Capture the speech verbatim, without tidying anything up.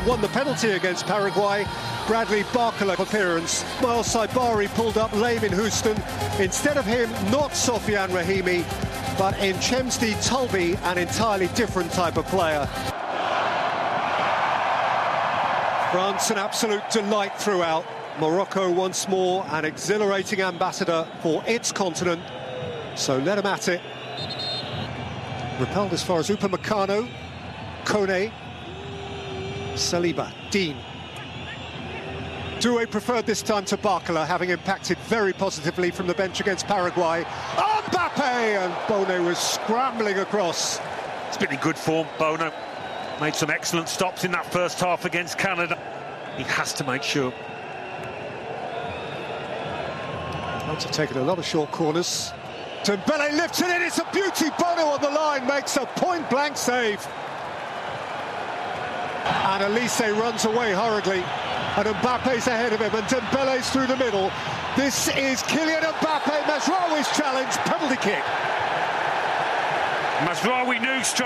won the penalty against Paraguay. Bradley Barcola appearance. Miles Saibari pulled up lame in Houston. Instead of him, not Sofiane Rahimi, but N'Chemzdi Tulbi, an entirely different type of player. France, an absolute delight throughout. Morocco once more an exhilarating ambassador for its continent. So let him at it. Repelled as far as Upamecano, Kone, Saliba, Dean. Doué preferred this time to Barcola, having impacted very positively from the bench against Paraguay. Oh, Mbappe! And Bono was scrambling across. It's been in good form, Bono. Made some excellent stops in that first half against Canada. He has to make sure. France have taken a lot of short corners. Dembele lifts it in, it's a beauty. Bono on the line makes a point-blank save. And Elise runs away hurriedly. And Mbappe's ahead of him, and Dembele's through the middle. This is Kylian Mbappe, Mazraoui's challenge, penalty kick. Mazraoui knew straight